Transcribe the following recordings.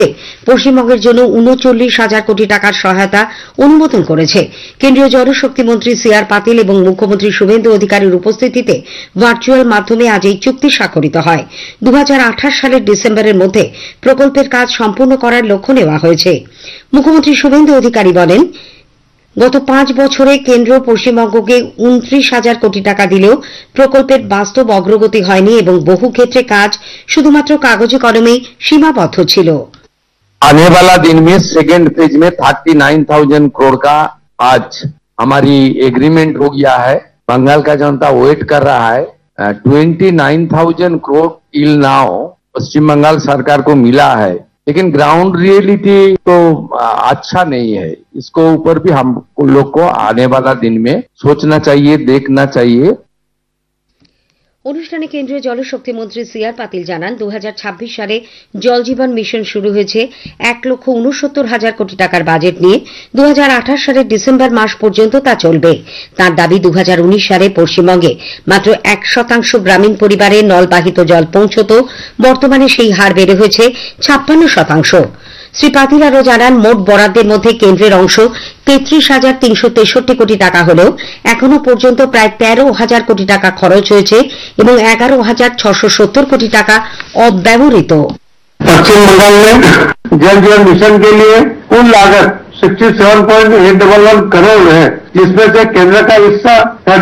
পশ্চিমবঙ্গের জন্য ৩৯,০০০ কোটি টাকার সহায়তা অনুমোদন করেছে। কেন্দ্রীয় জলশক্তি মন্ত্রী সি.আর. পাতিল এবং মুখ্যমন্ত্রী শুভেন্দু অধিকারীর উপস্থিতিতে ভার্চুয়াল মাধ্যমে আজ এই চুক্তি স্বাক্ষরিত হয়। 2028 সালের ডিসেম্বরের মধ্যে প্রকল্পের কাজ সম্পূর্ণ করার লক্ষ্য নেওয়া হয়েছে। মুখ্যমন্ত্রী শুভেন্দু অধিকারী বলেন, গত 5 বছরে কেন্দ্র পশ্চিমবঙ্গকে 29,000 কোটি টাকা দিলেও প্রকল্পের বাস্তব অগ্রগতি হয়নি এবং বহু ক্ষেত্রে কাজ শুধুমাত্র কাগজে কলমেই সীমাবদ্ধ ছিল। आने वाला दिन में सेकेंड फेज में 39,000 करोड़ का आज हमारी एग्रीमेंट हो गया है। बंगाल का जनता वेट कर रहा है। 29,000 करोड़ टिल नाउ पश्चिम बंगाल सरकार को मिला है, लेकिन ग्राउंड रियलिटी तो अच्छा नहीं है। इसको ऊपर भी हम लोग को आने वाला दिन में सोचना चाहिए, देखना चाहिए। অনুষ্ঠানে কেন্দ্রীয় জলশক্তি মন্ত্রী সি.আর. পাতিল জানান, 2026 সালে জল জীবন মিশন শুরু হয়েছে 1,69,000 কোটি টাকার বাজেট নিয়ে। 2028 সালের ডিসেম্বর মাস পর্যন্ত তা চলবে। তাঁর দাবি, 2019 সালে পশ্চিমবঙ্গে মাত্র 1% গ্রামীণ পরিবারে নলবাহিত জল পৌঁছত। বর্তমানে সেই হার বেড়ে হয়েছে 56%। শ্রী পাতিল আরও জানান, মোট বরাদ্দের মধ্যে কেন্দ্রের অংশ 33,363 কোটি টাকা হলেও এখনো পর্যন্ত প্রায় 13,000 কোটি টাকা খরচ হয়েছে এবং 11,670 কোটি টাকা অব্যবহৃত। पश्चिम बंगाल में जल जीवन मिशन के लिए कुल लागत 67.811 करोड़ है, जिसमें से केंद्र का हिस्सा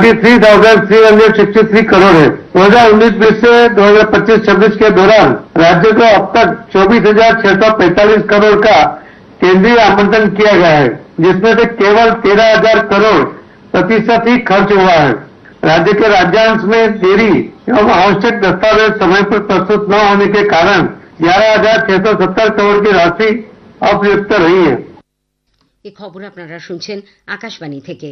33,363 करोड़ है। 2019-20 से 2025-26 के दौरान राज्य को अब तक 24,645 करोड़ का केंद्रीय आवंटन किया गया है, जिसमें से केवल 13,000 करोड़ प्रतिशत ही खर्च हुआ है। राज्य के राज्यांश में देरी एवं आवश्यक दस्तावेज समय पर प्रस्तुत न होने के कारण 11,670 करोड़ की राशि अप्रयुक्त रही है। এই খবর আপনারা শুনছেন আকাশবাণী থেকে।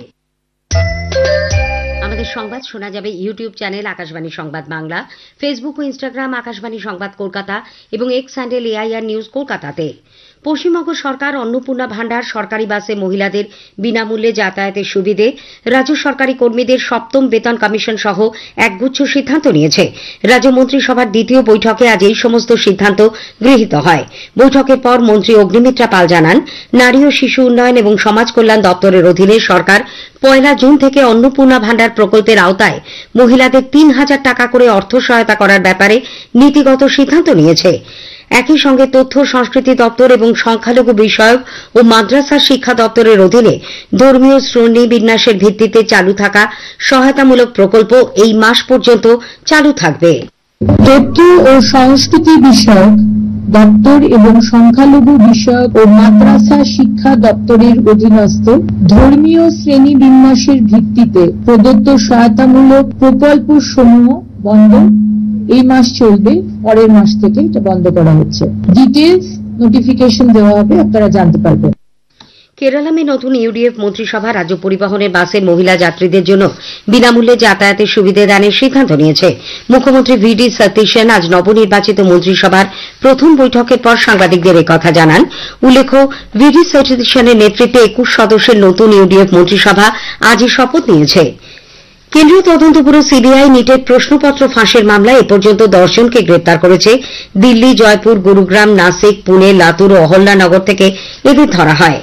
আমাদের সংবাদ শোনা যাবে ইউটিউব চ্যানেল আকাশবাণী সংবাদ বাংলা, ফেসবুক ও ইনস্টাগ্রাম আকাশবাণী সংবাদ কলকাতা এবং এক্স হ্যান্ডেল AIR নিউজ কলকাতাতে। পশ্চিমবঙ্গ সরকার অন্নপূর্ণা ভান্ডার সরকারি বাসে মহিলাদের বিনামূল্যে যাতায়াতের সুবিধে, রাজ্য সরকারি কর্মীদের 7ম বেতন কমিশন সহ একগুচ্ছ সিদ্ধান্ত নিয়েছে। রাজ্য মন্ত্রিসভার দ্বিতীয় বৈঠকে আজ এই সমস্ত সিদ্ধান্ত গৃহীত হয়। বৈঠকের পর মন্ত্রী অগ্নিমিত্রা পাল জানান, নারী ও শিশু উন্নয়ন এবং সমাজ কল্যাণ দপ্তরের অধীনে সরকার 1 জুন থেকে অন্নপূর্ণা ভান্ডার প্রকল্পের আওতায় মহিলাদের 3,000 টাকা করে অর্থ সহায়তা করার ব্যাপারে নীতিগত সিদ্ধান্ত নিয়েছে। একই সঙ্গে তথ্য সংস্কৃতি দপ্তর এবং সংখ্যালঘু বিষয়ক ও মাদ্রাসা শিক্ষা দপ্তরের অধীনে ধর্মীয় শ্রেণী বিন্যাসের ভিত্তিতে চালু থাকা সহায়তামূলক প্রকল্প এই মাস পর্যন্ত চালু থাকবে। তথ্য ও সংস্কৃতি বিষয়ক দপ্তর এবং সংখ্যালঘু বিষয়ক ও মাদ্রাসা শিক্ষা দপ্তরের অধীনস্থ ধর্মীয় শ্রেণী বিন্যাসের ভিত্তিতে প্রদত্ত সহায়তামূলক প্রকল্প সমূহ বন্ধ এই মাস চলবে, পরের মাস থেকে এটা বন্ধ করা হচ্ছে। ডিটেইলস নোটিফিকেশন দেওয়া হবে, আপনারা জানতে পারবেন। কেরালামে নতুন ইউডিএফ মন্ত্রিসভা রাজ্য পরিবহনের বাসে মহিলা যাত্রীদের জন্য বিনামূল্যে যাতায়াতের সুবিধা দানের সিদ্ধান্ত নিয়েছে। মুখ্যমন্ত্রী VD সতীশন আজ নবনির্বাচিত মন্ত্রিসভার প্রথম বৈঠকের পর সাংবাদিকদের একথা জানান। উল্লেখ্য, VD সতীশনের নেতৃত্বে 21 সদস্যের নতুন ইউডিএফ মন্ত্রিসভা আজই শপথ নিয়েছে। কেন্দ্রীয় তদন্ত ব্যুরো CBI নিটের প্রশ্নপত্র ফাঁসের মামলায় এ পর্যন্ত 10 জনকে গ্রেপ্তার করেছে। দিল্লি, জয়পুর, গুরুগ্রাম, নাসিক, পুনে, লাতুর ও অহল্যানগর থেকে এদের ধরা হয়।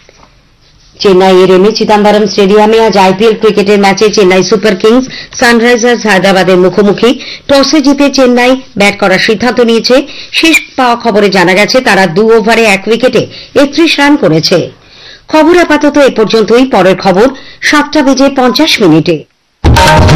চেন্নাইয়ের এম এ চিদাম্বরম স্টেডিয়ামে আজ IPL ক্রিকেটের ম্যাচে চেন্নাই সুপার কিংস সানরাইজার্স হায়দ্রাবাদের মুখোমুখি। টসে জিতে চেন্নাই ব্যাট করার সিদ্ধান্ত নিয়েছে। শেষ পাওয়া খবরে জানা গেছে তারা 2 ওভারে 1 উইকেটে 31 রান করেছে। খবর আপাতত এ পর্যন্তই। পরের খবর 7:50 মিনিটে।